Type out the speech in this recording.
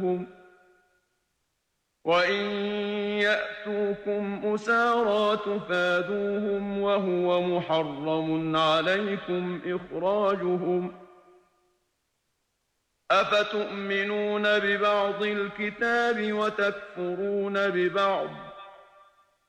وَإِن يَأْتُوكُمْ أُسَارَىٰ تُفَادُوهُمْ وَهُوَ مُحَرَّمٌ عَلَيْكُمْ إِخْرَاجُهُمْ ۚ أَفَتُؤْمِنُونَ بِبَعْضِ الْكِتَابِ وَتَكْفُرُونَ بِبَعْضٍ ۚ